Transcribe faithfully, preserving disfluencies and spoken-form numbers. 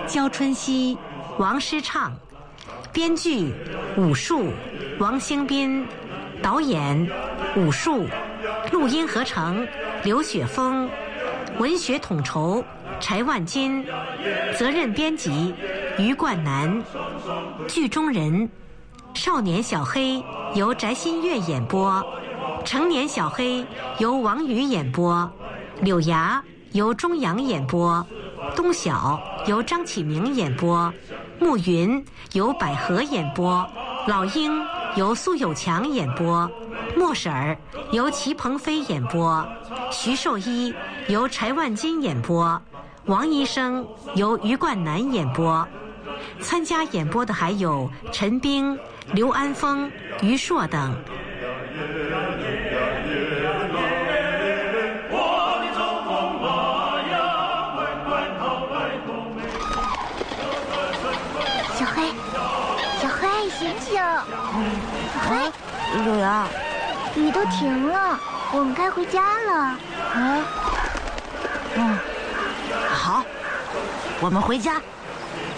焦春熙、王诗畅，编剧武术王兴斌，导演武术，录音合成刘雪峰，文学统筹柴万金，责任编辑于冠南。剧中人：少年小黑由翟新月演播，成年小黑由王宇演播，柳芽由钟阳演播，东晓由张启明演播，暮云由百合演播，老鹰由苏有强演播，莫婶儿由齐鹏飞演播，徐寿一由柴万金演播，王医生由于冠南演播。参加演播的还有陈冰、刘安峰、于硕等。 小黑，小黑，醒醒！小黑， 柳芽， 雨都停了，我们该回家了。 啊，嗯，好，我们回家。